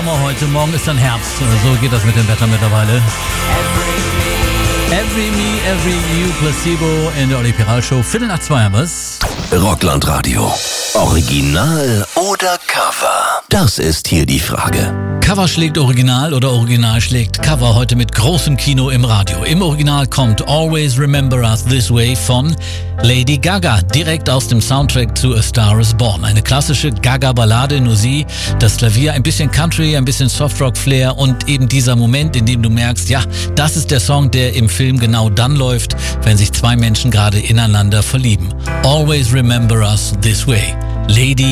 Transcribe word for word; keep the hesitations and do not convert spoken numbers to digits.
Sommer heute, morgen ist dann Herbst. So geht das mit dem Wetter mittlerweile. Every Me, Every You, Placebo in der Olli Piral Show. Viertel nach zwei haben wir's. Rockland-Radio. Original oder Cover? Das ist hier die Frage. Cover schlägt Original oder Original schlägt Cover, heute mit großem Kino im Radio. Im Original kommt Always Remember Us This Way von Lady Gaga, direkt aus dem Soundtrack zu A Star Is Born. Eine klassische Gaga-Ballade, nur sie, das Klavier, ein bisschen Country, ein bisschen Softrock-Flair und eben dieser Moment, in dem du merkst, ja, das ist der Song, der im Film genau dann läuft, wenn sich zwei Menschen gerade ineinander verlieben. Always Remember Us This Way. Lady